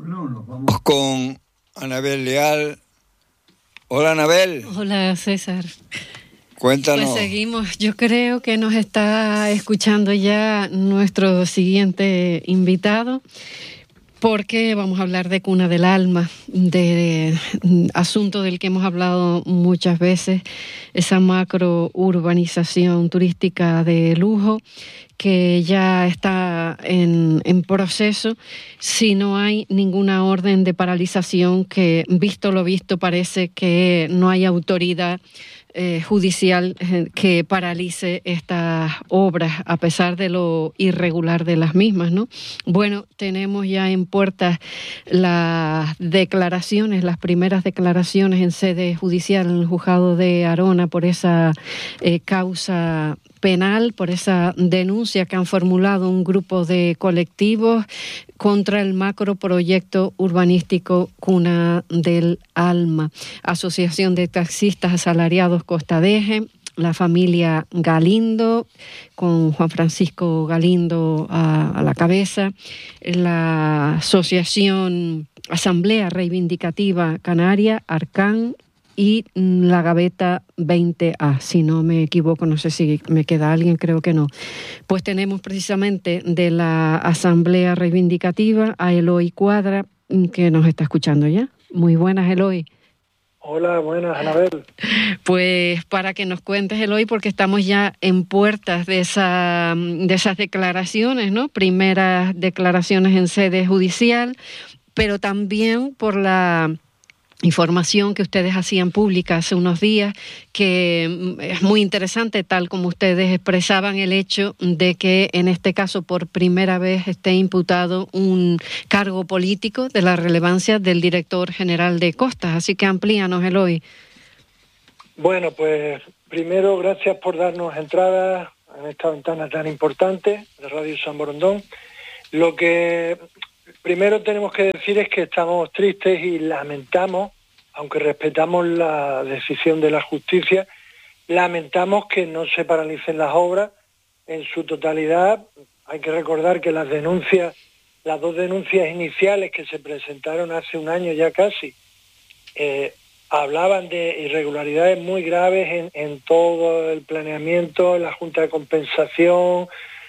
Bueno, nos vamos con Anabel Leal. Hola, Anabel. Hola, César. Cuéntanos. Pues seguimos. Yo creo que nos está escuchando ya nuestro siguiente invitado, porque vamos a hablar de Cuna del Alma, de asunto del que hemos hablado muchas veces, esa macrourbanización turística de lujo que ya está en proceso, si no hay ninguna orden de paralización, que visto lo visto parece que no hay autoridad judicial que paralice estas obras a pesar de lo irregular de las mismas, ¿no? Bueno, tenemos ya en puertas las declaraciones, las primeras declaraciones en sede judicial en el juzgado de Arona por esa causa penal, por esa denuncia que han formulado un grupo de colectivos contra el macroproyecto urbanístico Cuna del Alma. Asociación de Taxistas Asalariados Costa Deje, la familia Galindo, con Juan Francisco Galindo a la cabeza, la Asociación Asamblea Reivindicativa Canaria, Arcán, y la Gaveta 20A, si no me equivoco, no sé si me queda alguien, creo que no. Pues tenemos precisamente de la Asamblea Reivindicativa a Eloy Cuadra, que nos está escuchando ya. Muy buenas, Eloy. Hola, buenas, Anabel. Pues para que nos cuentes, Eloy, porque estamos ya en puertas de esas declaraciones, ¿no? Primeras declaraciones en sede judicial, pero también por la información que ustedes hacían pública hace unos días, que es muy interesante, tal como ustedes expresaban el hecho de que en este caso por primera vez esté imputado un cargo político de la relevancia del director general de Costas. Así que amplíanos, Eloy. Bueno, pues primero gracias por darnos entrada en esta ventana tan importante de Radio San Borondón. Lo que primero tenemos que decir es que estamos tristes y lamentamos, aunque respetamos la decisión de la justicia, lamentamos que no se paralicen las obras en su totalidad. Hay que recordar que las dos denuncias iniciales que se presentaron hace un año ya casi, hablaban de irregularidades muy graves en todo el planeamiento, en la Junta de Compensación,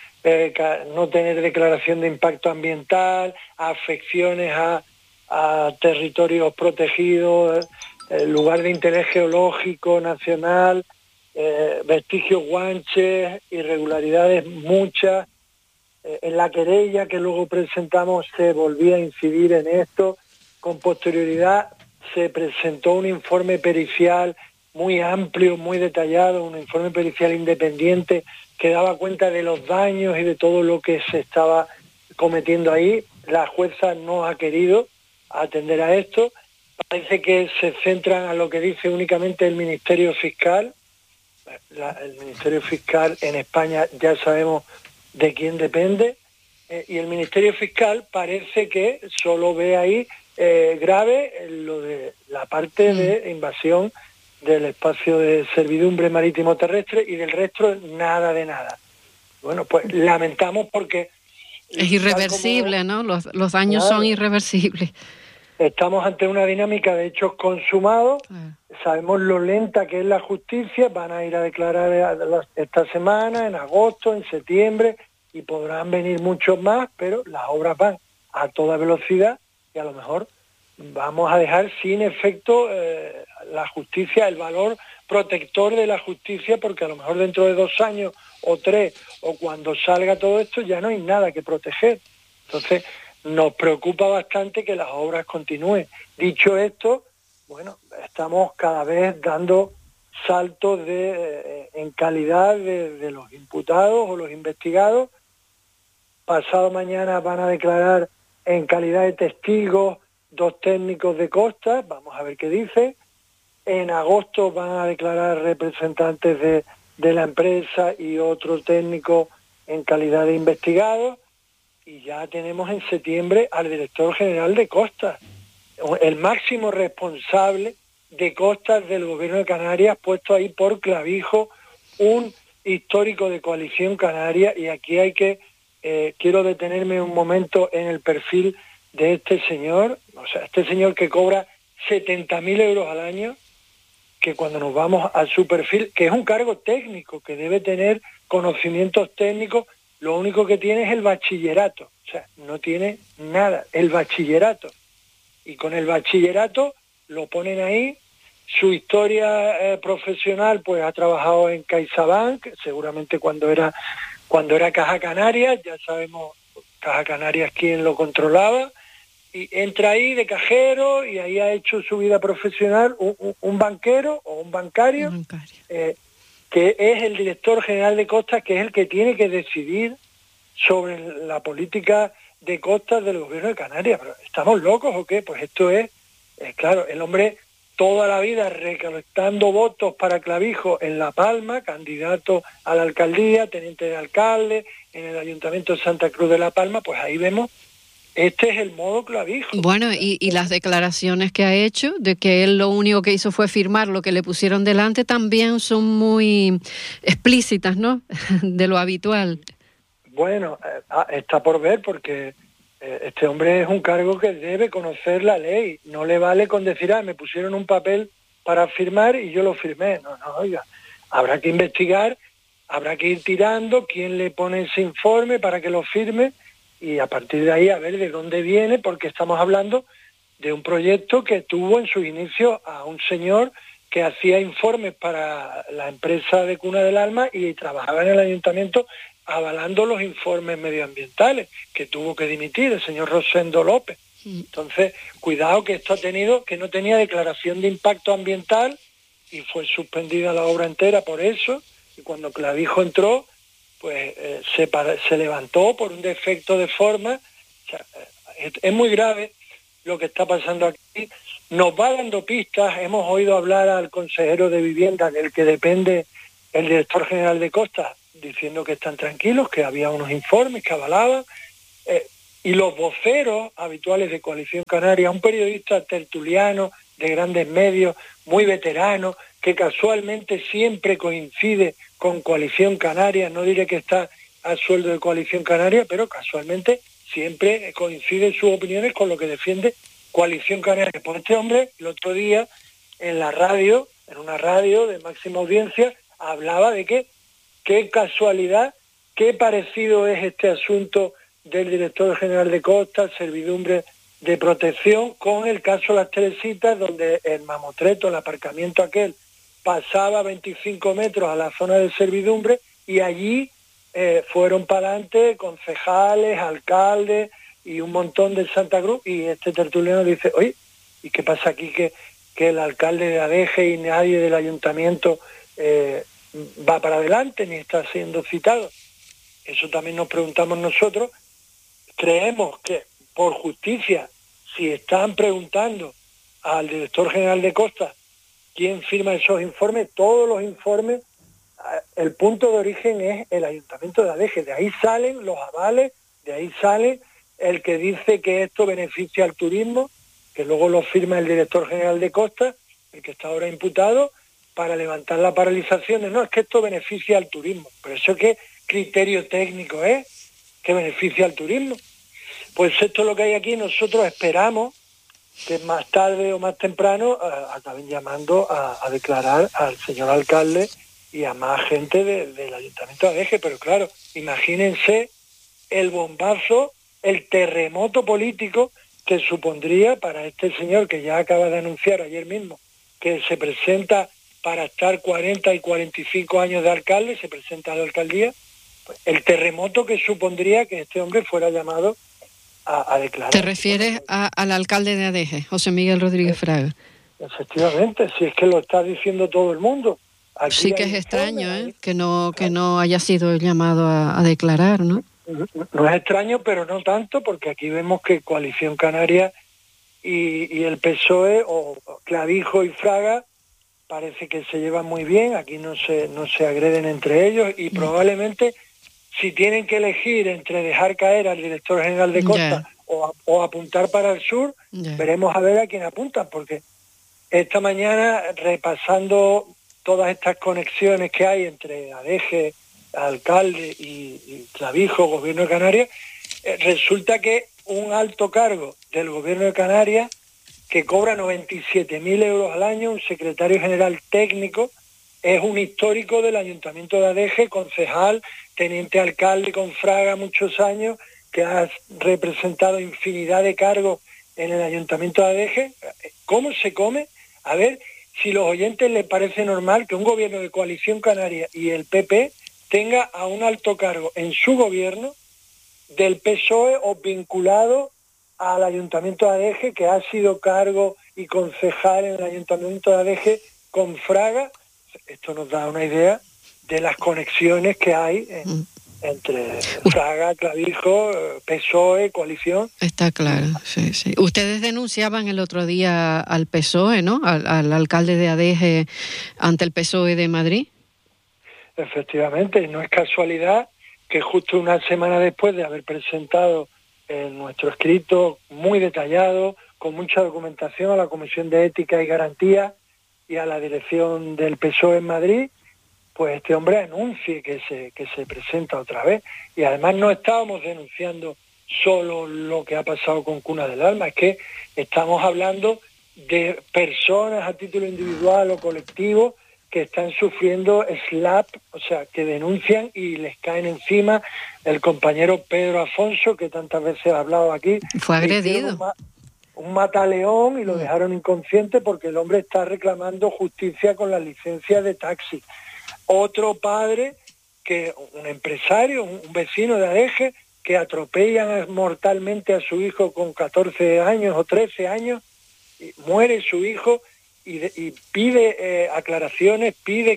no tener declaración de impacto ambiental, afecciones a territorios protegidos, lugar de interés geológico nacional, vestigios guanches, irregularidades muchas. En la querella que luego presentamos se volvía a incidir en esto. Con posterioridad se presentó un informe pericial muy amplio, muy detallado, un informe pericial independiente que daba cuenta de los daños y de todo lo que se estaba cometiendo ahí. La jueza no ha querido atender a esto. Parece que se centran a lo que dice únicamente el Ministerio Fiscal. El Ministerio Fiscal en España ya sabemos de quién depende, y el Ministerio Fiscal parece que solo ve ahí grave lo de la parte de invasión del espacio de servidumbre marítimo terrestre, y del resto nada de nada. Bueno, pues lamentamos porque es irreversible, ¿no? Los daños son irreversibles. Estamos ante una dinámica de hechos consumados. Sabemos lo lenta que es la justicia. Van a ir a declarar esta semana, en agosto, en septiembre, y podrán venir muchos más, pero las obras van a toda velocidad y a lo mejor vamos a dejar sin efecto la justicia, el valor protector de la justicia, porque a lo mejor dentro de 2 años o 3, o cuando salga todo esto, ya no hay nada que proteger. Entonces, nos preocupa bastante que las obras continúen. Dicho esto, bueno, estamos cada vez dando saltos en calidad de los imputados o los investigados. Pasado mañana van a declarar en calidad de testigos 2 técnicos de Costas, vamos a ver qué dicen. En agosto van a declarar representantes de la empresa y otro técnico en calidad de investigados. Y ya tenemos en septiembre al director general de Costas, el máximo responsable de Costas del Gobierno de Canarias, puesto ahí por clavijo, un histórico de Coalición Canaria. Y aquí quiero detenerme un momento en el perfil de este señor, o sea, este señor que cobra 70.000 euros al año, que cuando nos vamos a su perfil, que es un cargo técnico, que debe tener conocimientos técnicos, lo único que tiene es el bachillerato, o sea, no tiene nada, el bachillerato. Y con el bachillerato lo ponen ahí. Su historia profesional, pues ha trabajado en CaixaBank, seguramente cuando era Caja Canarias, ya sabemos Caja Canarias quién lo controlaba, y entra ahí de cajero y ahí ha hecho su vida profesional un banquero o un bancario, que es el director general de Costas, que es el que tiene que decidir sobre la política de costas del gobierno de Canarias. ¿Pero estamos locos o qué? Pues esto es claro, el hombre toda la vida recolectando votos para Clavijo en La Palma, candidato a la alcaldía, teniente de alcalde, en el Ayuntamiento de Santa Cruz de La Palma, pues ahí vemos, este es el modo Clavijo. Bueno, y las declaraciones que ha hecho de que él lo único que hizo fue firmar lo que le pusieron delante también son muy explícitas, ¿no? De lo habitual. Bueno, está por ver, porque este hombre es un cargo que debe conocer la ley. No le vale con decir, me pusieron un papel para firmar y yo lo firmé. No, oiga, habrá que investigar, habrá que ir tirando quién le pone ese informe para que lo firme, y a partir de ahí a ver de dónde viene, porque estamos hablando de un proyecto que tuvo en su inicio a un señor que hacía informes para la empresa de Cuna del Alma y trabajaba en el ayuntamiento avalando los informes medioambientales, que tuvo que dimitir el señor Rosendo López. Entonces, cuidado, que esto ha tenido, que no tenía declaración de impacto ambiental y fue suspendida la obra entera por eso, y cuando Clavijo entró, pues se levantó por un defecto de forma. O sea, es muy grave lo que está pasando aquí. Nos va dando pistas. Hemos oído hablar al consejero de Vivienda, del que depende el director general de Costas, diciendo que están tranquilos, que había unos informes que avalaban, y los voceros habituales de Coalición Canaria, un periodista tertuliano de grandes medios, muy veterano, que casualmente siempre coincide con Coalición Canaria, no diré que está a sueldo de Coalición Canaria, pero casualmente siempre coinciden sus opiniones con lo que defiende Coalición Canaria. Pues este hombre, el otro día, en la radio, en una radio de máxima audiencia, hablaba de que qué casualidad, qué parecido es este asunto del director general de Costas, servidumbre de protección, con el caso Las Teresitas, donde el mamotreto, el aparcamiento aquel, pasaba 25 metros a la zona de servidumbre, y allí fueron para adelante concejales, alcaldes y un montón de Santa Cruz, y este tertuliano dice, oye, ¿y qué pasa aquí que el alcalde de Adeje y nadie del ayuntamiento va para adelante ni está siendo citado? Eso también nos preguntamos nosotros. Creemos que por justicia, si están preguntando al director general de Costas quién firma esos informes, todos los informes, el punto de origen es el ayuntamiento de Adeje. De ahí salen los avales, de ahí sale el que dice que esto beneficia al turismo, que luego lo firma el director general de Costas, el que está ahora imputado, para levantar la paralización. No, es que esto beneficia al turismo. Pero eso, ¿qué criterio técnico es que beneficia al turismo? Pues esto es lo que hay aquí. Nosotros esperamos que más tarde o más temprano acaben llamando a declarar al señor alcalde y a más gente del Ayuntamiento de Adeje. Pero claro, imagínense el bombazo, el terremoto político que supondría para este señor, que ya acaba de anunciar ayer mismo que se presenta para estar 40 y 45 años de alcalde, se presenta a la alcaldía, pues el terremoto que supondría que este hombre fuera llamado a declarar. ¿Te refieres al alcalde de Adeje, José Miguel Rodríguez Fraga? Efectivamente, si es que lo está diciendo todo el mundo. Aquí sí que es extraño, que no haya sido llamado a declarar, ¿no? No es extraño, pero no tanto, porque aquí vemos que Coalición Canaria y el PSOE, o Clavijo y Fraga, parece que se llevan muy bien. Aquí no se agreden entre ellos, y probablemente, si tienen que elegir entre dejar caer al director general de Costas o apuntar para el sur, veremos a ver a quién apuntan, porque esta mañana, repasando todas estas conexiones que hay entre Adeje, alcalde, y Clavijo, gobierno de Canarias, resulta que un alto cargo del gobierno de Canarias que cobra 97.000 euros al año, un secretario general técnico, es un histórico del Ayuntamiento de Adeje, concejal, teniente alcalde con Fraga muchos años, que ha representado infinidad de cargos en el Ayuntamiento de Adeje. ¿Cómo se come? A ver si los oyentes les parece normal que un gobierno de coalición canaria y el PP tenga a un alto cargo en su gobierno del PSOE o vinculado al Ayuntamiento de Adeje, que ha sido cargo y concejal en el Ayuntamiento de Adeje con Fraga. Esto nos da una idea de las conexiones que hay entre Fraga, Clavijo, PSOE, coalición. Está claro, sí, sí. Ustedes denunciaban el otro día al PSOE, ¿no? Al alcalde de Adeje ante el PSOE de Madrid. Efectivamente, no es casualidad que justo una semana después de haber presentado nuestro escrito muy detallado, con mucha documentación a la Comisión de Ética y Garantía y a la dirección del PSOE en Madrid, pues este hombre anuncie que se presenta otra vez. Y además no estábamos denunciando solo lo que ha pasado con Cuna del Alma, es que estamos hablando de personas a título individual o colectivo que están sufriendo slap, o sea, que denuncian y les caen encima. El compañero Pedro Afonso, que tantas veces ha hablado aquí, fue agredido. Un mataleón y lo dejaron inconsciente porque el hombre está reclamando justicia con las licencias de taxi. Otro padre, un empresario, un vecino de Adeje, que atropellan mortalmente a su hijo con 14 años o 13 años, y muere su hijo y pide aclaraciones, pide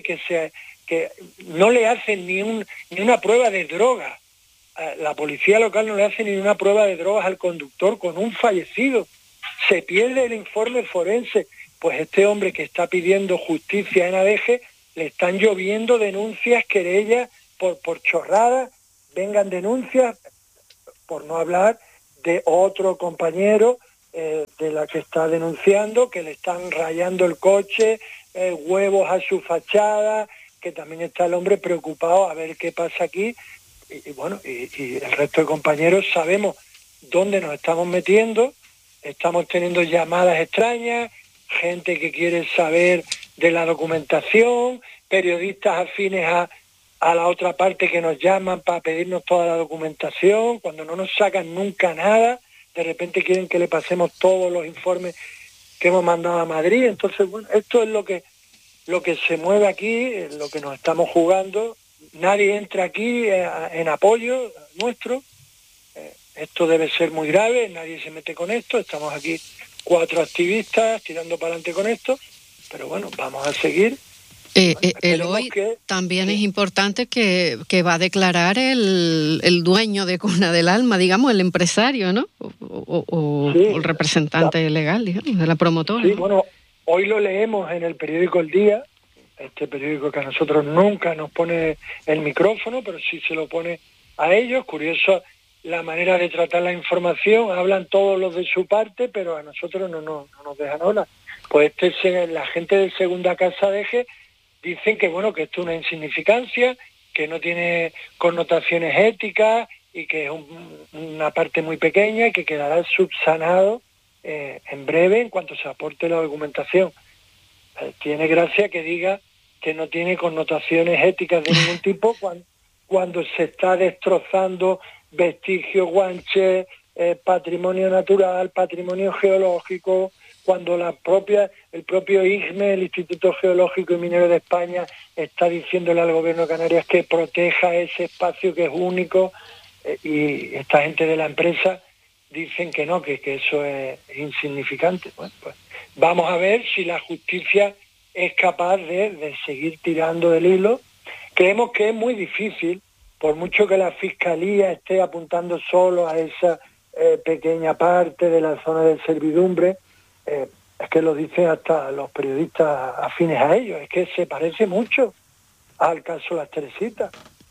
que no le hacen ni una prueba de droga. La policía local no le hace ni una prueba de drogas al conductor con un fallecido. Se pierde el informe forense. Pues este hombre que está pidiendo justicia en Adeje, le están lloviendo denuncias, querellas por chorradas, vengan denuncias, por no hablar de otro compañero de la que está denunciando, que le están rayando el coche, huevos a su fachada, que también está el hombre preocupado a ver qué pasa aquí. Y el resto de compañeros sabemos dónde nos estamos metiendo, estamos teniendo llamadas extrañas, gente que quiere saber de la documentación, periodistas afines a la otra parte que nos llaman para pedirnos toda la documentación, cuando no nos sacan nunca nada, de repente quieren que le pasemos todos los informes que hemos mandado a Madrid. Entonces, bueno, esto es lo que se mueve aquí, lo que nos estamos jugando. Nadie entra aquí en apoyo nuestro. Esto debe ser muy grave, nadie se mete con esto. Estamos aquí 4 activistas tirando para adelante con esto, pero bueno, vamos a seguir. Eloy, también es importante que va a declarar el dueño de Cuna del Alma, digamos, el empresario, ¿no? O el representante legal, digamos, de la promotora. Sí, bueno, hoy lo leemos en el periódico El Día, este periódico que a nosotros nunca nos pone el micrófono, pero sí se lo pone a ellos. Curioso la manera de tratar la información, hablan todos los de su parte, pero a nosotros no nos dejan hablar. Pues la gente de Segunda Casa de Eje dicen que bueno, que esto es una insignificancia, que no tiene connotaciones éticas y que es una parte muy pequeña y que quedará subsanado en breve en cuanto se aporte la documentación. Tiene gracia que diga que no tiene connotaciones éticas de ningún tipo cuando se está destrozando vestigios, guanches, patrimonio natural, patrimonio geológico, cuando el propio IGME, el Instituto Geológico y Minero de España, está diciéndole al gobierno de Canarias que proteja ese espacio que es único, y esta gente de la empresa dicen que no, que eso es insignificante. Bueno, pues vamos a ver si la justicia es capaz de seguir tirando del hilo. Creemos que es muy difícil, por mucho que la Fiscalía esté apuntando solo a esa pequeña parte de la zona de servidumbre. Es que lo dicen hasta los periodistas afines a ellos, es que se parece mucho al caso Las Teresitas.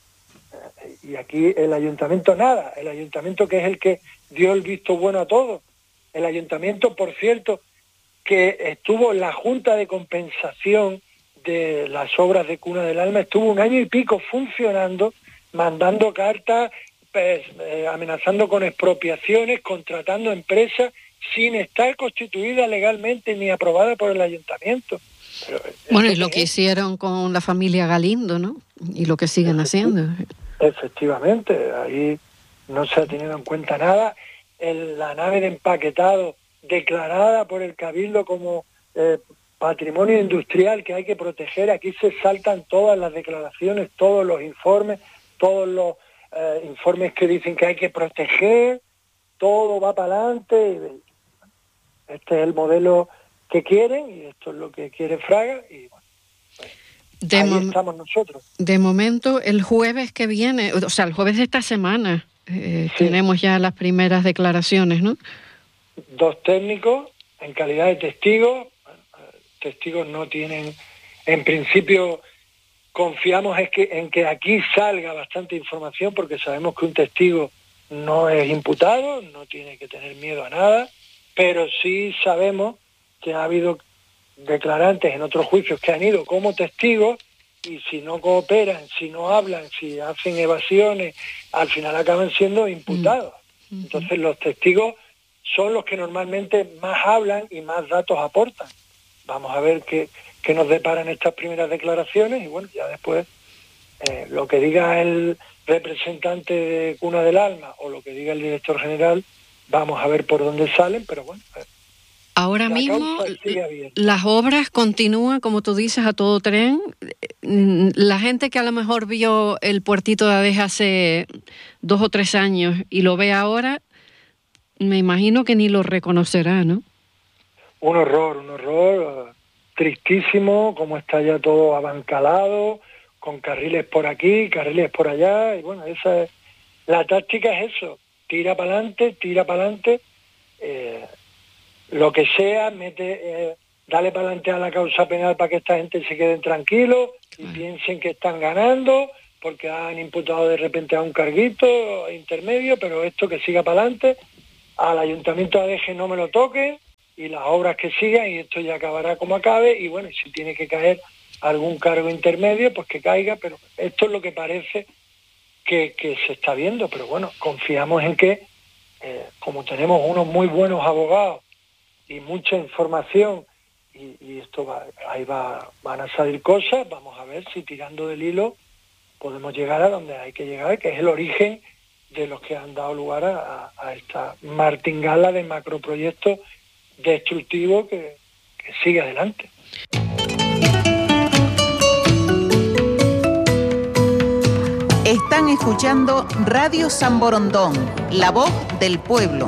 Y aquí el ayuntamiento nada, el ayuntamiento que es el que dio el visto bueno a todo. El ayuntamiento, por cierto, que estuvo en la Junta de Compensación de las obras de Cuna del Alma, estuvo 1 año y pico funcionando, mandando cartas, amenazando con expropiaciones, contratando empresas sin estar constituida legalmente ni aprobada por el ayuntamiento. Pero, bueno, y lo que hicieron con la familia Galindo, ¿no? Y lo que siguen haciendo. Efectivamente, ahí no se ha tenido en cuenta nada. La nave de empaquetado declarada por el Cabildo como patrimonio industrial que hay que proteger, aquí se saltan todas las declaraciones, todos los informes, todos los informes que dicen que hay que proteger, todo va para adelante. Este es el modelo que quieren y esto es lo que quiere Fraga y bueno, ahí estamos nosotros. De momento, el jueves que viene, o sea, el jueves de esta semana, sí, tenemos ya las primeras declaraciones, ¿no? 2 técnicos en calidad de testigos. Testigos no tienen, en principio confiamos en que aquí salga bastante información porque sabemos que un testigo no es imputado, no tiene que tener miedo a nada, pero sí sabemos que ha habido declarantes en otros juicios que han ido como testigos y si no cooperan, si no hablan, si hacen evasiones, al final acaban siendo imputados. Entonces los testigos son los que normalmente más hablan y más datos aportan. Vamos a ver qué nos deparan estas primeras declaraciones y bueno, ya después lo que diga el representante de Cuna del Alma o lo que diga el director general, vamos a ver por dónde salen, pero bueno. Ahora mismo las obras continúan, como tú dices, a todo tren. La gente que a lo mejor vio el puertito de Adeje hace 2 o 3 años y lo ve ahora, me imagino que ni lo reconocerá, ¿no? Un horror tristísimo, como está ya todo abancalado, con carriles por aquí, carriles por allá, y bueno, la táctica es eso, tira para adelante, lo que sea, dale para adelante a la causa penal para que esta gente se queden tranquilos y piensen que están ganando, porque han imputado de repente a un carguito intermedio, pero esto que siga para adelante, al Ayuntamiento de Adeje no me lo toquen, y las obras que sigan, y esto ya acabará como acabe, y bueno, si tiene que caer algún cargo intermedio, pues que caiga, pero esto es lo que parece que se está viendo, pero bueno, confiamos en que, como tenemos unos muy buenos abogados y mucha información, y esto van a salir cosas, vamos a ver si tirando del hilo podemos llegar a donde hay que llegar, que es el origen de los que han dado lugar a esta martingala de macroproyectos destructivo que sigue adelante. Están escuchando Radio San Borondón, la voz del pueblo.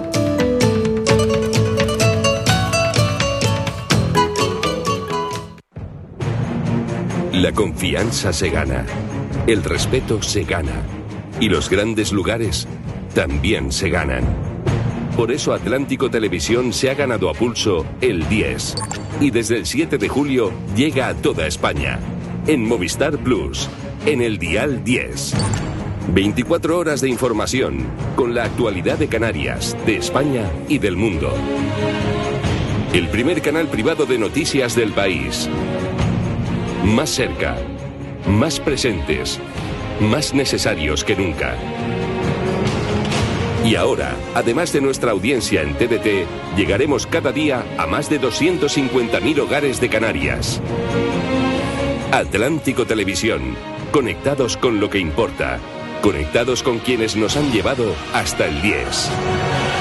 La confianza se gana, el respeto se gana y los grandes lugares también se ganan. Por eso Atlántico Televisión se ha ganado a pulso el 10 y desde el 7 de julio llega a toda España, en Movistar Plus, en el dial 10. 24 horas de información con la actualidad de Canarias, de España y del mundo. El primer canal privado de noticias del país. Más cerca, más presentes, más necesarios que nunca. Y ahora, además de nuestra audiencia en TDT, llegaremos cada día a más de 250.000 hogares de Canarias. Atlántico Televisión, conectados con lo que importa, conectados con quienes nos han llevado hasta el 10.